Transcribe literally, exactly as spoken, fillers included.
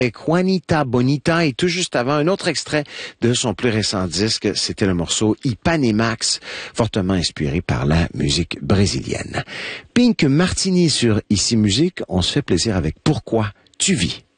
Avec Juanita Bonita et tout juste avant un autre extrait de son plus récent disque, c'était le morceau Ipanemax, fortement inspiré par la musique brésilienne. Pink Martini sur Ici Musique, on se fait plaisir avec Pourquoi tu vis.